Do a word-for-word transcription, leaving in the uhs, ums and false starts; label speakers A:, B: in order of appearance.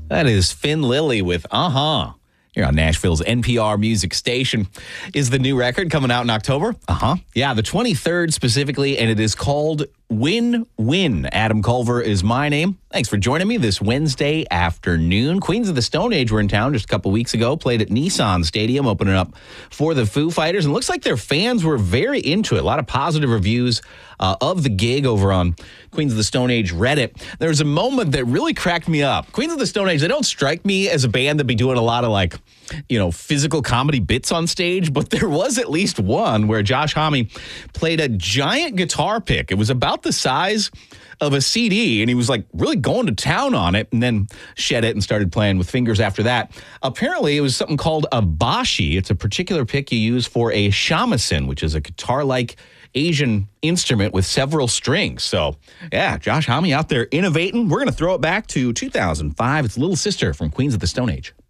A: That is Finn Lilly with Uh-huh. Here on Nashville's N P R music station. Is the new record coming out in October? Uh-huh. Yeah, the twenty-third specifically, and it is called Win Win. Adam Culver is my name. Thanks for joining me this Wednesday afternoon. Queens of the Stone Age were in town just a couple weeks ago, played at Nissan Stadium, opening up for the Foo Fighters, and it looks like their fans were very into it. A lot of positive reviews uh, of the gig over on Queens of the Stone Age Reddit. There was a moment that really cracked me up. Queens of the Stone Age, they don't strike me as a band that be doing a lot of like, you know, physical comedy bits on stage, but there was at least one where Josh Homme played a giant guitar pick. It was about the size of a C D, and he was like really going to town on it and then shed it and started playing with fingers after that. Apparently, it was something called a bashi. It's a particular pick you use for a shamisen, which is a guitar-like Asian instrument with several strings. So, yeah, Josh Homme out there innovating. We're going to throw it back to two thousand five. It's Little Sister from Queens of the Stone Age.